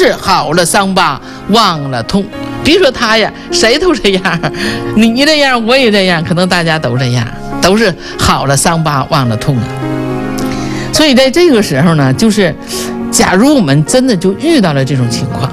是好了伤疤忘了痛。别说他呀，谁都这样，你这样我也这样，可能大家都这样，都是好了伤疤忘了痛啊。所以在这个时候呢，就是假如我们真的就遇到这种情况，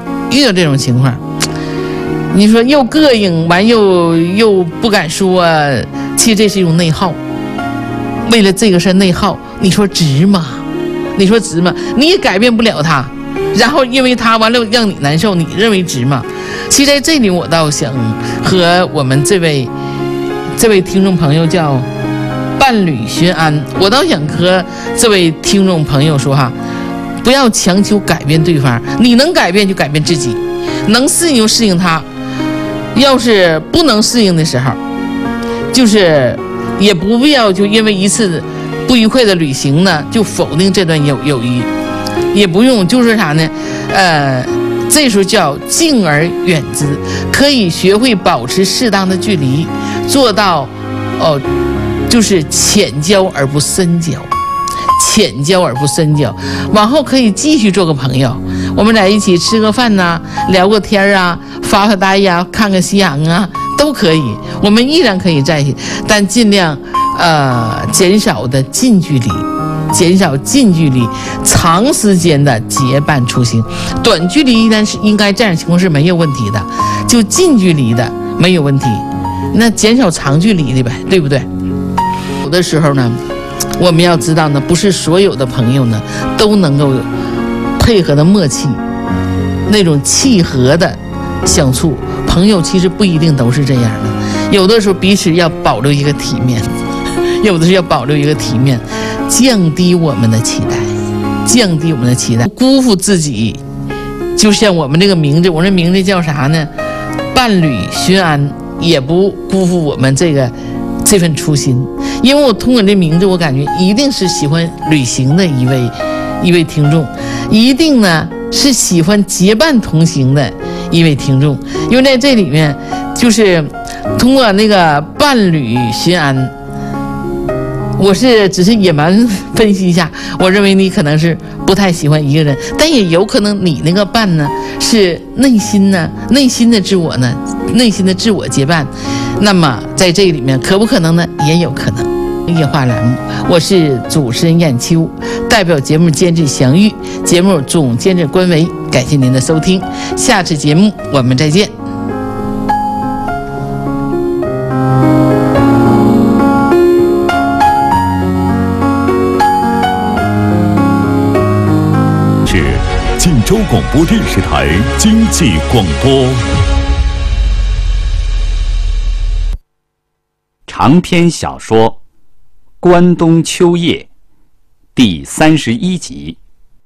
你说又膈应完又不敢说，其实这是一种内耗。为了这个事内耗，你说值吗？你也改变不了他，然后因为他完了让你难受，你认为值吗？其实在这里我倒想和我们这位听众朋友叫伴侣寻安，我倒想和这位听众朋友说哈，不要强求改变对方，你能改变就改变自己，能适应就适应他，要是不能适应的时候，就是也不必要就因为一次不愉快的旅行呢就否定这段友谊，也不用就是啥呢，这时候叫敬而远之，可以学会保持适当的距离，做到就是浅交而不深交，往后可以继续做个朋友，我们在一起吃个饭呐，聊个天啊，发发呆呀，看个夕阳啊，都可以，我们依然可以在一起，但尽量减少近距离，长时间的结伴出行。短距离应该这样情况是没有问题的，就近距离的没有问题，那减少长距离的呗，对不对？有的时候呢，我们要知道呢，不是所有的朋友呢都能够配合的默契，那种契合的相处，朋友其实不一定都是这样的，有的时候彼此要保留一个体面，降低我们的期待，辜负自己。就像我们这个名字，我这名字叫啥呢？伴侣寻安，也不辜负我们这份初心。因为我通过这名字，我感觉一定是喜欢旅行的一位听众，一定呢是喜欢结伴同行的一位听众。因为在这里面，就是通过那个伴侣寻安，我只是野蛮分析一下，我认为你可能是不太喜欢一个人，但也有可能你那个伴呢是内心的自我结伴。那么在这里面可不可能呢？也有可能。夜话栏目，我是主持人燕秋，代表节目监制祥玉，节目总监制关维，感谢您的收听，下次节目我们再见。 晋州广播电视台经济广播。 长篇小说《关东秋夜》第31集。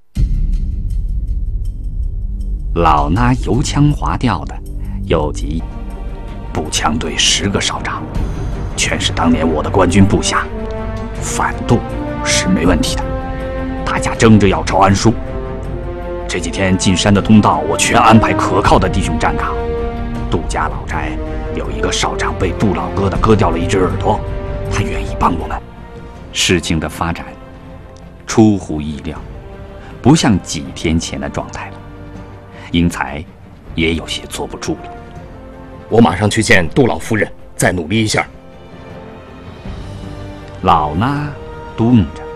老衲油腔滑调的又急，步枪队10个少长，全是当年我的官军部下，反渡是没问题的，大家争着要抄安书。这几天进山的通道，我全安排可靠的弟兄站岗。杜家老宅有一个少长被杜老疙瘩割掉了一只耳朵，他愿意帮我们。事情的发展出乎意料，不像几天前的状态了。英才也有些坐不住了。 我马上去见杜老夫人，再努力一下。 老衲嘟囔着，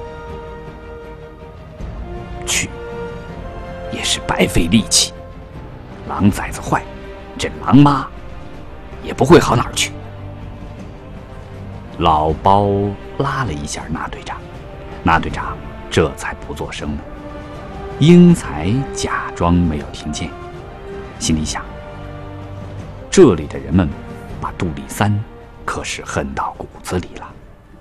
去也是白费力气，狼崽子坏，这狼妈也不会好哪儿去。老包拉了一下那队长，那队长这才不作声了。英才假装没有听见，心里想，这里的人们把杜立三可是恨到骨子里了。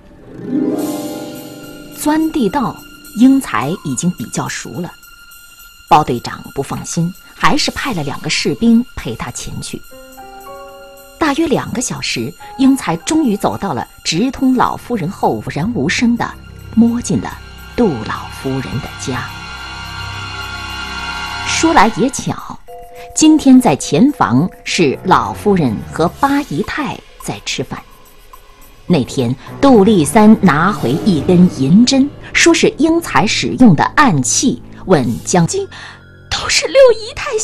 钻地道，英才已经比较熟了。包队长不放心，还是派了2个士兵陪他前去。大约2个小时，英才终于走到了直通老夫人后无人无声地摸进了杜老夫人的家。说来也巧，今天在前房是老夫人和八姨太在吃饭。那天杜立三拿回一根银针，说是英才使用的暗器，问将军都是6姨太